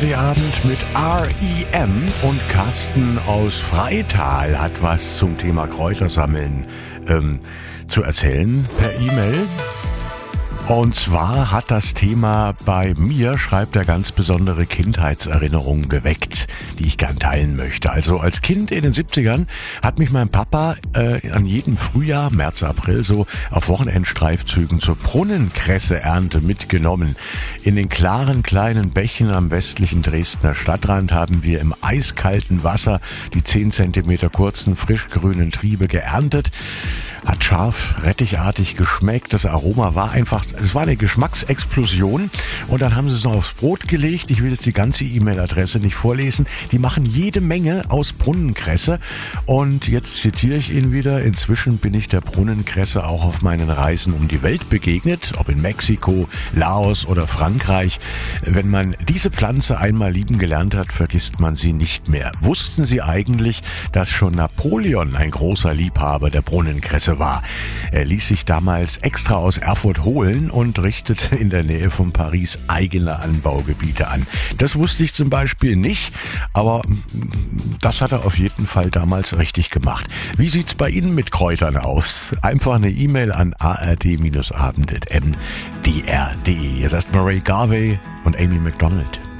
ARD-Abend mit R.E.M. und Carsten aus Freital hat was zum Thema Kräutersammeln zu erzählen per E-Mail. Und zwar hat das Thema bei mir, schreibt er, ganz besondere Kindheitserinnerungen geweckt, die ich gern teilen möchte. Also als Kind in den 70ern hat mich mein Papa an jedem Frühjahr, März, April, so auf Wochenendstreifzügen zur Brunnenkresseernte mitgenommen. In den klaren kleinen Bächen am westlichen Dresdner Stadtrand haben wir im eiskalten Wasser die 10 Zentimeter kurzen, frischgrünen Triebe geerntet. Hat scharf, rettichartig geschmeckt. Das Aroma war einfach, es war eine Geschmacksexplosion. Und dann haben sie es noch aufs Brot gelegt. Ich will jetzt die ganze E-Mail-Adresse nicht vorlesen. Die machen jede Menge aus Brunnenkresse. Und jetzt zitiere ich ihn wieder. Inzwischen bin ich der Brunnenkresse auch auf meinen Reisen um die Welt begegnet. Ob in Mexiko, Laos oder Frankreich. Wenn man diese Pflanze einmal lieben gelernt hat, vergisst man sie nicht mehr. Wussten Sie eigentlich, dass schon Napoleon ein großer Liebhaber der Brunnenkresse war? Er ließ sich damals extra aus Erfurt holen und richtete in der Nähe von Paris eigene Anbaugebiete an. Das wusste ich zum Beispiel nicht, aber das hat er auf jeden Fall damals richtig gemacht. Wie sieht's bei Ihnen mit Kräutern aus? Einfach eine E-Mail an ard-abend@mdr.de. Jetzt erst Murray Garvey und Amy MacDonald.